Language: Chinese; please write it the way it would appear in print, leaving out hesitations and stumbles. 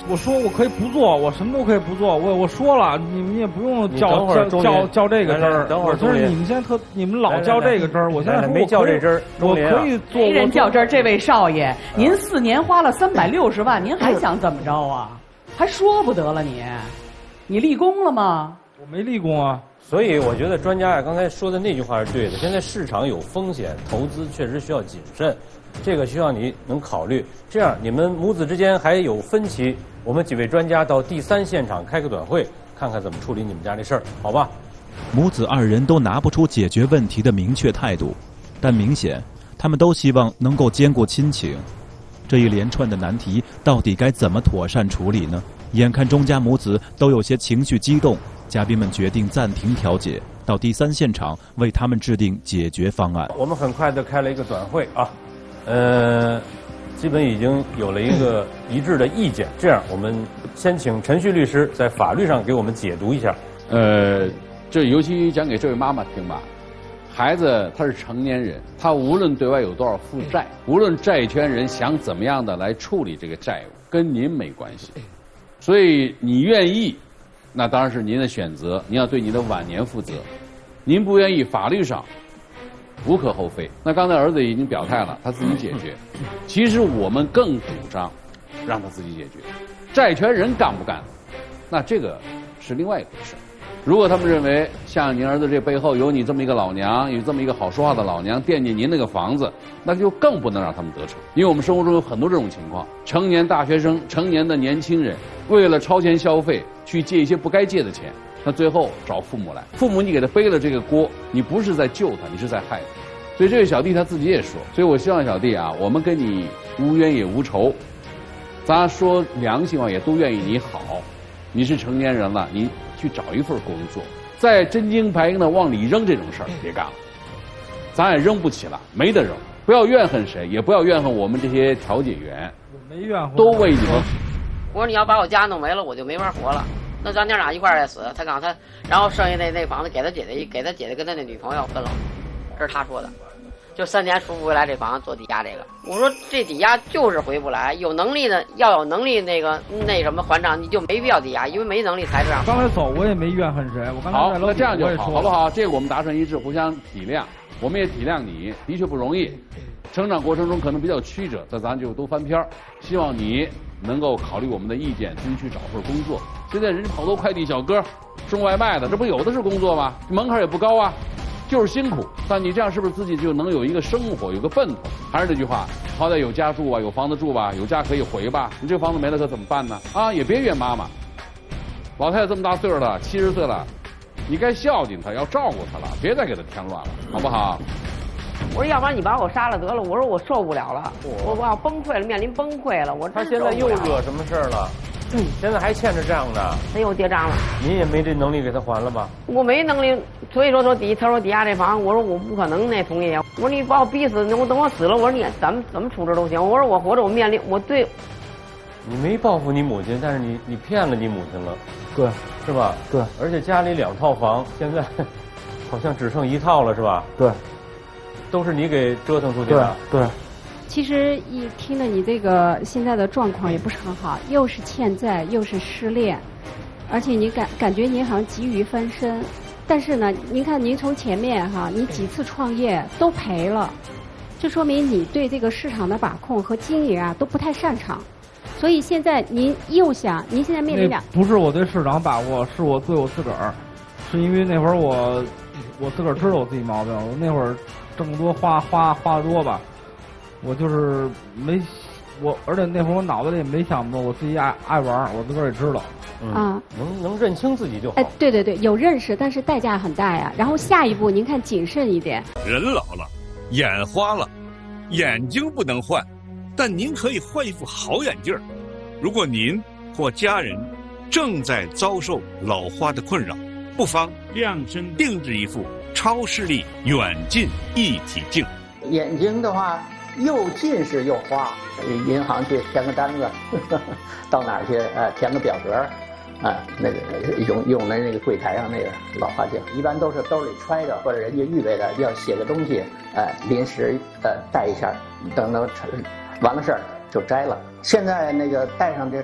我说我可以不做，我什么都可以不做。我说了，你们也不用较这个真儿。 等会儿， 就是你们现在你们老较这个真儿，我现在没较这真儿。 我可以做。 没人较真儿，这位少爷，您4年花了360万，您还想怎么着啊？还说不得了你立功了吗？ 我没立功啊。 所以我觉得专家刚才说的那句话是对的。现在市场有风险，投资确实需要谨慎，这个需要你能考虑。这样，你们母子之间还有分歧，我们几位专家到第3现场开个短会，看看怎么处理你们家这事儿，好吧？ 母子2人都拿不出解决问题的明确态度，但明显他们都希望能够兼顾亲情。这一连串的难题到底该怎么妥善处理呢？眼看钟家母子都有些情绪激动，嘉宾们决定暂停调解，到第3现场为他们制定解决方案。 我们很快的开了一个短会啊，基本已经有了一个一致的意见。这样，我们先请陈旭律师在法律上给我们解读一下。 这尤其讲给这位妈妈听吧。孩子他是成年人，他无论对外有多少负债，无论债权人想怎么样的来处理这个债务，跟您没关系。所以你愿意，那当然是您的选择，您要对你的晚年负责。您不愿意，法律上无可厚非。那刚才儿子已经表态了，他自己解决。其实我们更主张让他自己解决。债权人干不干，那这个是另外一回事。如果他们认为像您儿子这背后有你这么一个老娘，有这么一个好说话的老娘惦记您那个房子，那就更不能让他们得逞。因为我们生活中有很多这种情况，成年大学生、成年的年轻人为了超前消费去借一些不该借的钱，那最后找父母来，父母你给他背了这个锅，你不是在救他，你是在害他。所以这位小弟他自己也说，所以我希望小弟啊，我们跟你无冤也无仇，咱说良心话也都愿意你好。你是成年人了，你去找一份工作，再真金白银的往里扔这种事儿别干了，咱也扔不起了，没得扔。不要怨恨谁，也不要怨恨我们这些调解员， 我没怨恨， 都为你们。 我说你要把我家弄没了，我就没法活了。那咱娘俩一块儿来死，他告诉他，然后剩下那房子给他姐姐跟他那女朋友分了，这是他说的。就3年赎不回来这房子做抵押这个，我说这抵押就是回不来，有能力的要有能力那什么还账，你就没必要抵押，因为没能力才这样。 刚才走我也没怨恨谁，我刚才好， 在那这样就好，好不好？ 好？这个我们达成一致，互相体谅，我们也体谅你，的确不容易，成长过程中可能比较曲折，那咱就都翻篇儿。希望你能够考虑我们的意见，自己去找份工作。现在人家好多快递小哥送外卖的，这不有的是工作吗？门槛也不高啊。就是辛苦，但你这样是不是自己就能有一个生活，有个奔头？还是那句话，好歹有家住啊，有房子住吧，有家可以回吧。你这房子没了可怎么办呢？啊，也别怨妈妈。老太太这么大岁数了，70岁了，你该孝敬她，要照顾她了，别再给她添乱了，好不好？ 我说要不然你把我杀了得了，我说我受不了了，我要崩溃了，面临崩溃了。我他现在又惹什么事儿了？现在还欠着账呢。 他又跌账了。 您也没这能力给他还了吧？ 我没能力，所以说他说抵押这房，我说我不可能那同意。我说你把我逼死，我等我死了，我说你怎么处置都行。我说我活着我面临我对。 你没报复你母亲，但是你骗了你母亲了， 对， 是吧？ 对， 而且家里2套房，现在好像只剩1套了，是吧？ 对， 都是你给折腾出去的。 对。 其实一听了你这个现在的状况也不是很好，又是欠债，又是失恋，而且你感觉您好像急于翻身，但是呢，您看您从前面哈，你几次创业都赔了，这说明你对这个市场的把控和经营啊都不太擅长，所以现在您又想，您现在面临不是我对市场把握，是我对我自个儿，是因为那会儿我自个儿知道我自己毛病，我那会儿挣多花的多吧。我就是而且那会儿我脑子里也没想过我自己爱玩，我自个儿也知道。 能认清自己就好。 哎，对，有认识，但是代价很大呀。然后下一步您看谨慎一点。 人老了，眼花了，眼睛不能换，但您可以换一副好眼镜儿。如果您或家人正在遭受老花的困扰，不妨量身定制一副超视力远近一体镜。 眼睛的话。又近视又花，银行去填个单子，到哪儿去填个表格，那个用的那个柜台上那个老花镜，一般都是兜里揣着，或者人家预备的要写个东西，临时带一下，等到完了事儿就摘了。现在那个戴上这